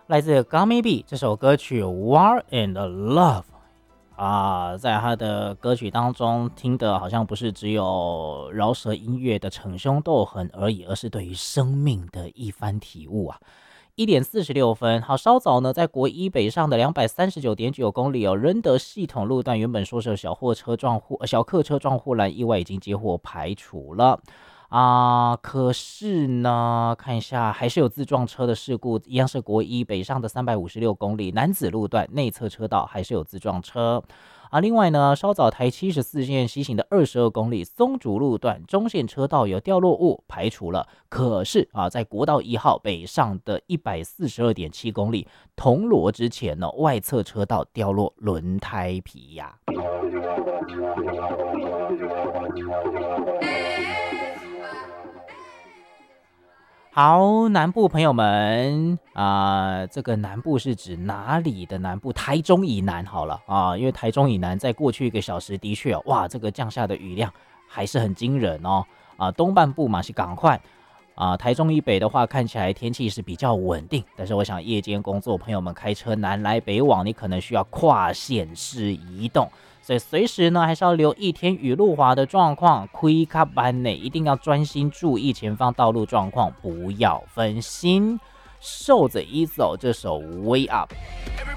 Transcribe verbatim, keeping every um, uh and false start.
来自 Gummy B 这首歌曲 War and Love 啊，在他的歌曲当中听的好像不是只有饶舌音乐的逞凶斗狠而已，而是对于生命的一番体悟啊。一点四十六分，好，稍早呢，在国一北上的两百三十九点九公里哦，仁德系统路段原本说是小货车撞护、呃、小客车撞护栏意外已经接获排除了。啊、呃，可是呢，看一下，还是有自撞车的事故，一样是国一北上的三百五十六公里南子路段内侧车道还是有自撞车。啊，另外呢，稍早台七十四线西行的二十二公里松竹路段中线车道有掉落物排除了，可是啊，在国道一号北上的一百四十二点七公里铜锣之前呢，外侧车道掉落轮胎皮呀、好，南部朋友们啊、呃，这个南部是指哪里的南部？台中以南好了啊，因为台中以南在过去一个小时的确、哦、哇，这个降下的雨量还是很惊人哦啊，东半部嘛是赶快啊，台中以北的话看起来天气是比较稳定，但是我想夜间工作朋友们开车南来北往，你可能需要跨县市移动。所以随时呢，还是要留意天雨路滑的状况，开卡班内一定要专心注意前方道路状况，不要分心。受着一走这首 Way Up。